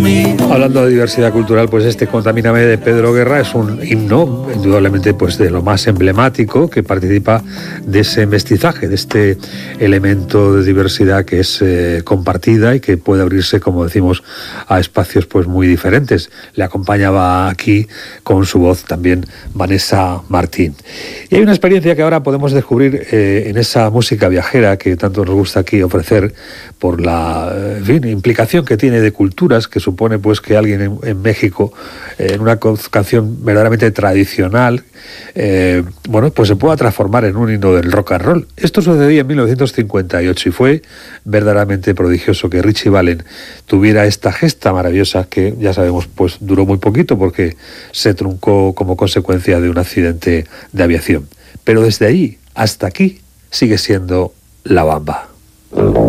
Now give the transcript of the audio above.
Hablando de diversidad cultural, pues este Contamíname de Pedro Guerra es un himno, indudablemente, pues de lo más emblemático, que participa de ese mestizaje, de este elemento de diversidad que es compartida y que puede abrirse, como decimos, a espacios pues muy diferentes. Le acompañaba aquí con su voz también Vanessa Martín. Y hay una experiencia que ahora podemos descubrir en esa música viajera que tanto nos gusta aquí ofrecer, por la implicación que tiene de culturas, que supone pues que alguien en México, en una canción verdaderamente tradicional, pues se pueda transformar en un himno del rock and roll. Esto sucedía en 1958 y fue verdaderamente prodigioso que Ritchie Valens tuviera esta gesta maravillosa que, ya sabemos, pues duró muy poquito porque se truncó como consecuencia de un accidente de aviación. Pero desde ahí hasta aquí sigue siendo La Bamba.